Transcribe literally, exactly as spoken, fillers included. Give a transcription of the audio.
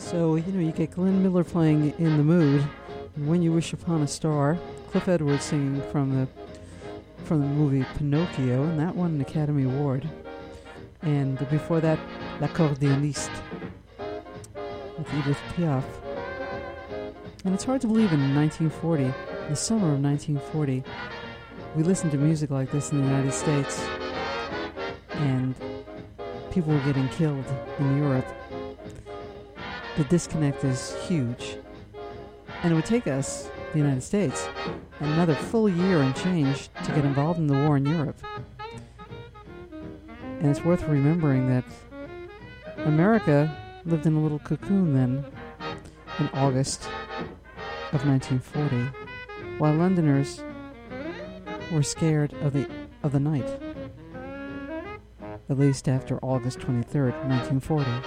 So, you know, you get Glenn Miller playing In the Mood, When You Wish Upon a Star, Cliff Edwards singing from the from the movie Pinocchio, and that won an Academy Award. And before that, L'Accordéoniste with Edith Piaf. And it's hard to believe in nineteen forty, the summer of nineteen forty, we listened to music like this in the United States, and people were getting killed in Europe. The disconnect is huge. And it would take us, the United States, another full year and change to get involved in the war in Europe. And it's worth remembering that America lived in a little cocoon then in August of nineteen forty, while Londoners were scared of the of the night, at least after August twenty-third, nineteen forty.